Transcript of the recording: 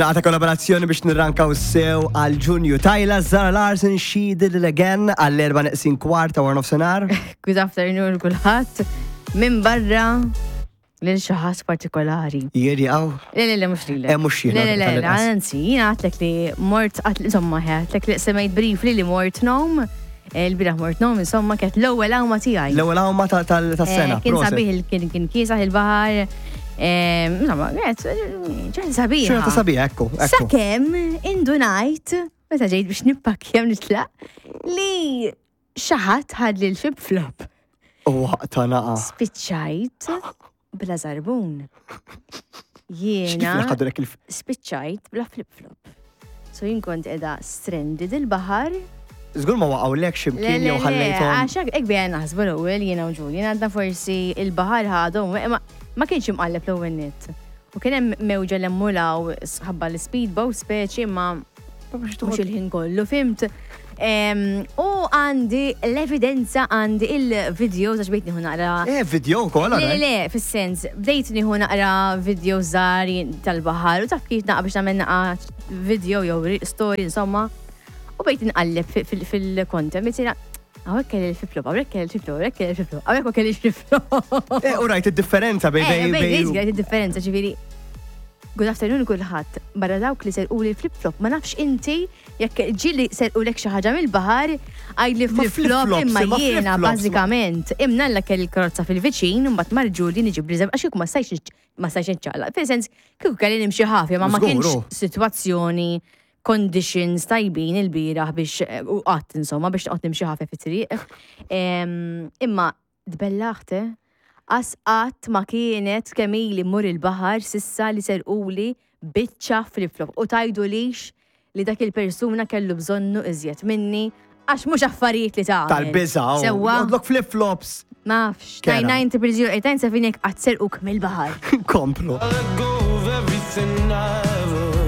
Għata kollaborazzjoni biex nirrankaw sew għal ġunju. Tajla Zara Larsen, She Did It Again, għall-4 neqsin kwarta war nofsenar. Good afternoon kulħadd. Min barra lil xi ħadd partikolari. Jieri għaw? Le, mhux lilek. Mhux jiena. Le, anzi, jiena għatlek li mort insomma għatlek li semmejt briefly li mort nom. Il-biraħ mort nom, insomma, kienet l-ewwel awma tiegħi. L-ewwel awma tas-sena. Kien sabiħ kien kiesaħ il-baħar. Insomma, ċerta sabiħa. ċerta sabiħa, ekku. Sakemm indunajt, meta ġejt biex nippakkja nitlaq, li xi ħadd ħadli l-flip-flop. Waqta naqa. Spiċċajt bla żarbun. Jiena spiċċajt bla flip-flop. So jien kont qiegħda stranded il-baħar. Żgur ma waqgħulek x'imkien jew ħallejthom. Għax hekk bejn naħsbu l-ewwel jiena u Julian għandna forsi il-baħar ħadhom ma kienx imqalleb l-ewwel nett. U kien hemm mewġa l-emmulaw ħabba l-speedboat speċi ma mhux il-ħin kollu, fimt. U għandi l-evidenza għandi il-video għax bejt nieħu naqra. Video wkoll għara? Le, fis-sens, bdejt nieħu naqra video żgħar tal-baħar u taf kif naqa biex nagħmel naqa video jew story insomma. U bejt inqalleb fil-content, bejt għawek kelli l-flip-flop, għawek kelli l-flip-flop, għawek kelli l-flip-flop, għawek ma kelli l-flip-flop. U rajt il-differenza bej. Rajt il-differenza, ġifiri. Good afternoon kulħadd, barra dawk li serqu li flip-flop, ma nafx inti jekk ġili serqu lek xi ħaġa mill-baħar għajli flip-flop imma jiena bażikament imnalla kelli l-karozza fil-viċin u mbagħad marġu li niġib riżev għax kieku ma stajx inċaqlaq. Fil-sens kieku kelli nimxi ħafja ma kienx sitwazzjoni conditions tajbin il-biraħ biex u qatt insomma biex noqgħod nimxi ħafja fit-triq. Imma tbellaħte għas qatt ma kienet kemm ili mmur il-baħar sissa li serquli biċċa flip-flop u tgħidulix li dak il-persuna kellu bżonnu iżjed minni għax mhux affarijiet li tagħmel. Tal-biża' għandlok flip-flops. Nafx, tajna inti preżjur qed serquk mill-baħar. Komplu.